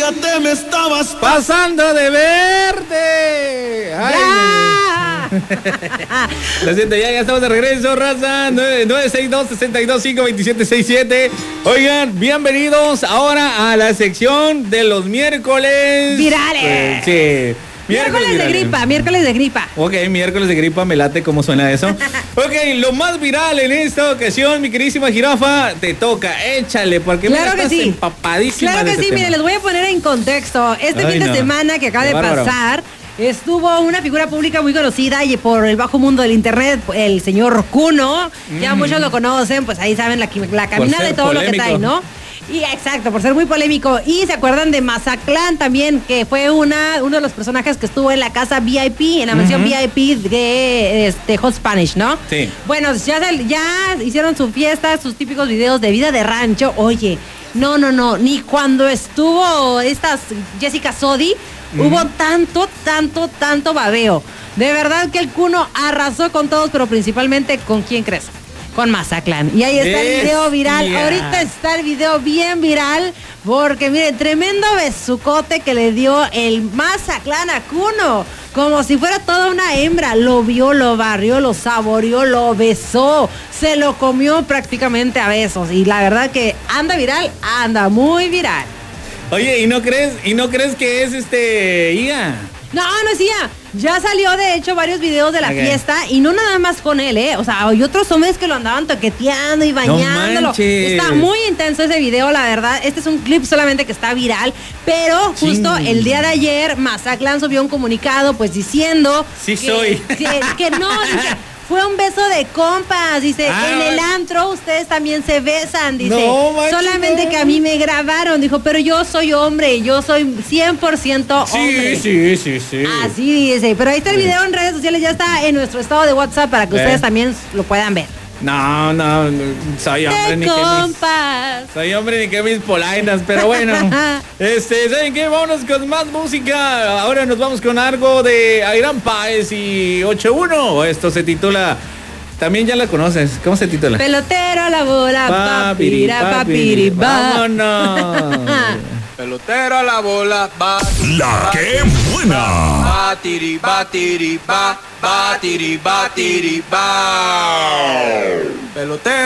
fíjate, me estabas pasando de verde. Ay, lo siento, ya estamos de regreso, raza. 962-62-5-2767. Oigan, bienvenidos ahora a la sección de los miércoles virales. Sí. Miércoles de gripa. Ok, miércoles de gripa, me late cómo suena eso. Ok, lo más viral en esta ocasión, mi queridísima jirafa, te toca, échale, porque claro que estás sí. empapadísima. Claro que de sí, tema. miren, les voy a poner en contexto. Fin de semana que acaba de pasar, estuvo una figura pública muy conocida y por el bajo mundo del internet, el señor Kuno. Ya muchos lo conocen, pues ahí saben la caminada de todo polémico. Lo que trae, ¿no? Y exacto, por ser muy polémico. Y se acuerdan de Mazatlán también, que fue uno de los personajes que estuvo en la casa VIP, en la mansión VIP de Hot Spanish, ¿no? Sí. Bueno, ya hicieron su fiesta, sus típicos videos de vida de rancho. Oye, no, ni cuando estuvo Jessica Sodi, hubo tanto babeo. De verdad que el Kuno arrasó con todos, pero principalmente ¿con quién crees? Con Mazatlán. Y ahí está el video viral. Ahorita está el video bien viral. Porque miren, tremendo besucote que le dio el Mazatlán a Kuno. Como si fuera toda una hembra. Lo vio, lo barrió, lo saboreó, lo besó. Se lo comió prácticamente a besos. Y la verdad que anda viral, anda muy viral. Oye, ¿y no crees que es Iga? No es Ia. Ya salió, de hecho, varios videos de la fiesta y no nada más con él, O sea, hay otros hombres que lo andaban toqueteando y bañándolo. Está muy intenso ese video, la verdad. Este es un clip solamente que está viral, pero justo el día de ayer, Mazatlán subió un comunicado, pues diciendo que no, dice, fue un beso de compas, dice, en el antro ustedes también se besan, dice, solamente que a mí me grabaron, dijo, pero yo soy hombre, yo soy 100% hombre. Sí. Así dice, pero ahí está el video en redes sociales, ya está en nuestro estado de WhatsApp para que ustedes también lo puedan ver. No, soy hombre soy hombre ni que mis polainas, pero bueno. ¿Saben qué? Vámonos con más música. Ahora nos vamos con algo de Irán Páez y 8-1. Esto se titula, también ya la conoces, ¿cómo se titula? Pelotero a la bola, papiri. Vámonos. Pelotero a la bola, La que buena. Batiri, batiri, ba. Pelotero